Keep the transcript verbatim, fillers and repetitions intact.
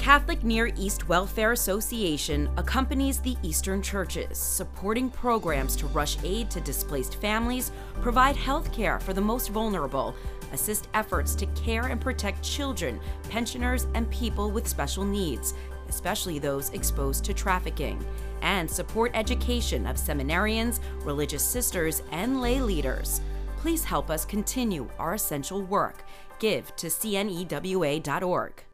Catholic Near East Welfare Association accompanies the Eastern churches, supporting programs to rush aid to displaced families, provide health care for the most vulnerable, assist efforts to care and protect children, pensioners, and people with special needs, especially those exposed to trafficking, and support education of seminarians, religious sisters, and lay leaders. Please help us continue our essential work. Give to C N E W A dot org.